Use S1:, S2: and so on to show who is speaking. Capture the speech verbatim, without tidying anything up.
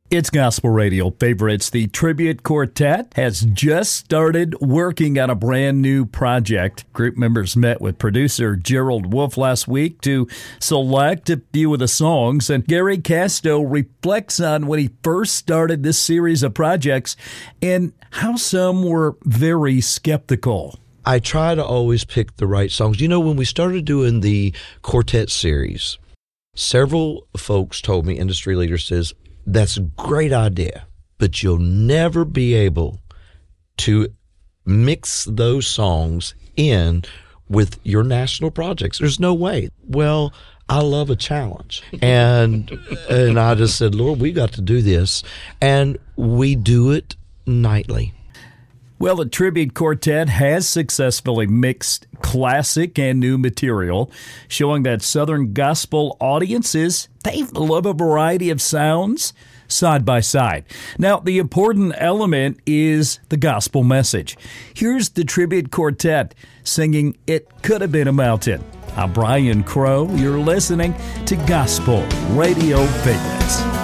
S1: It's Gospel Radio Favorites. The Tribute Quartet has just started working on a brand new project. Group members met with producer Gerald Wolf last week to select a few of the songs, and Gary Casto reflects on when he first started this series of projects and how some were very skeptical.
S2: I try to always pick the right songs. You know, when we started doing the quartet series, several folks told me, industry leaders says, that's a great idea, but you'll never be able to mix those songs in with your national projects. There's no way. Well, I love a challenge. And and I just said, Lord, we got to do this. And we do it nightly.
S1: Well, the Tribute Quartet has successfully mixed classic and new material, showing that Southern gospel audiences, they love a variety of sounds side by side. Now, the important element is the gospel message. Here's the Tribute Quartet singing It Could Have Been a Mountain. I'm Brian Crow. You're listening to Gospel Radio Favorites.